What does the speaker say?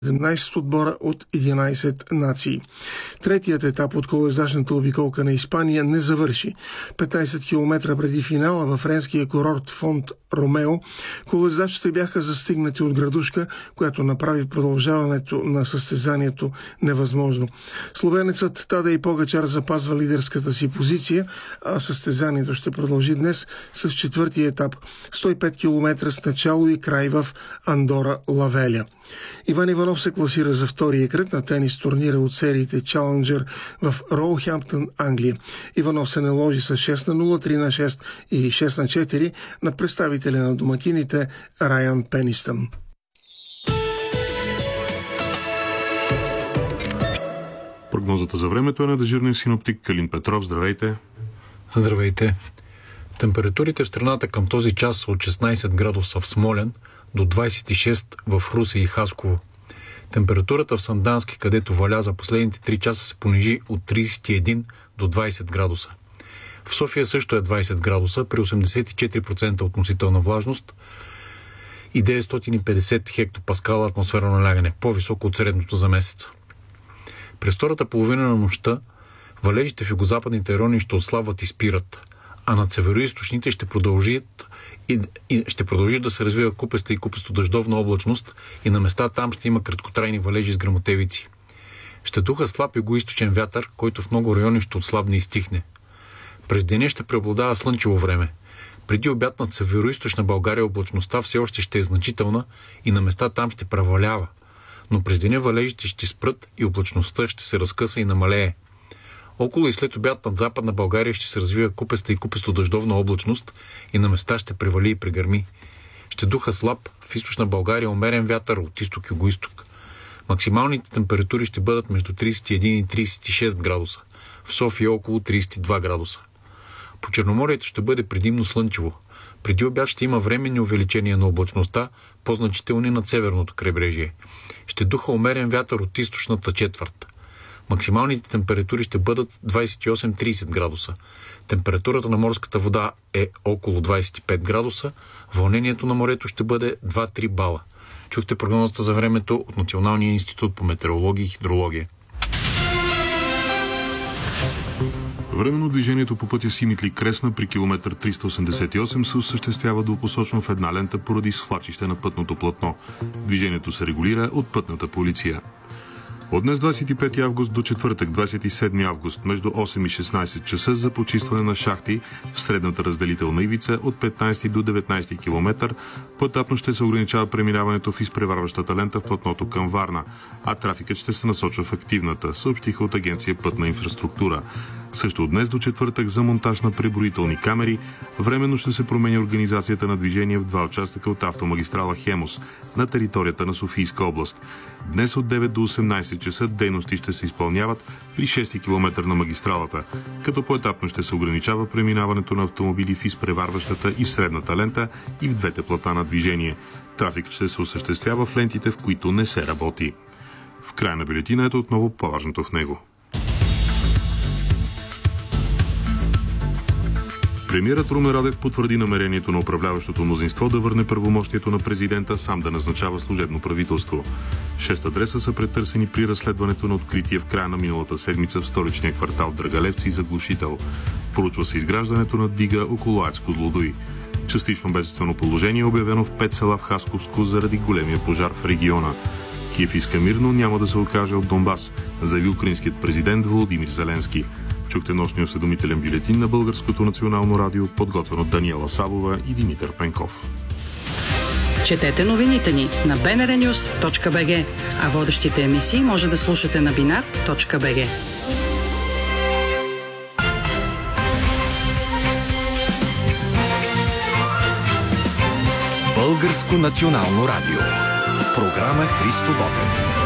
17 отбора от 11 нации. Третият етап от колоездачната обиколка на Испания не завърши. 15 км преди финала във френския курорт Фонт Ромео, колоездачите бяха застигнати от градушка, която направи продължаването на състезанието невъзможно. Словенецът Тадей Погачар запазва лидерската си позиция, а състезанието ще продължи днес с четвъртия етап. 105 км с начало и край в Андора Ла Веля. Иван Иванов се класира за втория кръг на тенис турнира от сериите Challenger в Роухемптън, Англия. Иванов се наложи с 6-0, 3-6 и 6-4 на представителя на домакините Райан Пенистън. Прогнозата за времето е на дежурния синоптик Калин Петров. Здравейте! Здравейте! Температурите в страната към този час са от 16 градуса в Смолян до 26 в Русе и Хасково. Температурата в Сандански, където валя за последните 3 часа, се понижи от 31 до 20 градуса. В София също е 20 градуса при 84% относителна влажност и 950 хектопаскала атмосферно налягане, по-високо от средното за месеца. През втората половина на нощта валежите в югозападните райони ще отслабват и спират, а над североизточните ще продължи да се развива купеста и купесто-дъждовна облачност и на места там ще има краткотрайни валежи с гръмотевици. Ще духа слаб югоизточен вятър, който в много райони ще отслабне и стихне. През деня ще преобладава слънчево време. Преди обяд над североизточна България облачността все още ще е значителна и на места там ще превалява, но през деня валежите ще спрат и облачността ще се разкъса и намалее. Около и след обяд над Западна България ще се развива купеста и купесто-дъждовна облачност и на места ще превали и прегърми. Ще духа слаб в източна България умерен вятър от изток-югоизток. Максималните температури ще бъдат между 31 и 36 градуса. В София около 32 градуса. По Черноморието ще бъде предимно слънчево. Преди обяд ще има временни увеличения на облачността, по-значителни над северното крайбрежие. Ще духа умерен вятър от източната четвърт. Максималните температури ще бъдат 28-30 градуса. Температурата на морската вода е около 25 градуса. Вълнението на морето ще бъде 2-3 бала. Чухте прогнозата за времето от Националния институт по метеорология и хидрология. Временно движението по пътя Симитли-Кресна при километър 388 се осъществява двупосочно в една лента поради свлачище на пътното платно. Движението се регулира от пътната полиция. От днес 25 август до четвъртък 27 август между 8 и 16 часа за почистване на шахти в средната разделителна ивица от 15 до 19 км поетапно ще се ограничава преминаването в изпреварващата лента в платното към Варна, а трафикът ще се насочва в активната, съобщиха от агенция Пътна инфраструктура. Също от днес до четвъртък за монтаж на преброителни камери временно ще се променя организацията на движение в два участъка от автомагистрала Хемус на територията на Софийска област. Днес от 9 до 18 часа дейности ще се изпълняват при 6 км на магистралата, като поетапно ще се ограничава преминаването на автомобили в изпреварващата и в средната лента и в двете плата на движение. Трафик ще се осъществява в лентите, в които не се работи. В края на бюлетината отново по-важното в него. Премиерът Румен Радев потвърди намерението на управляващото мнозинство да върне правомощието на президента сам да назначава служебно правителство. 6 адреса са претърсени при разследването на откритие в края на миналата седмица в столичния квартал Драгалевци за глушител. Поручва се изграждането на дига около АЕЦ Козлодуй. Частично бедствено положение е обявено в 5 села в Хасковско заради големия пожар в региона. Киев иска мирно няма да се откаже от Донбас, заяви украинският президент Володимир Зеленски. Чухте нощния осведомителен бюлетин на Българското национално радио, подготвен от Даниела Савова и Димитър Пенков. Четете новините ни на bnrnews.bg, а водещите емисии може да слушате на binar.bg. Българско национално радио. Програма Христо Ботев.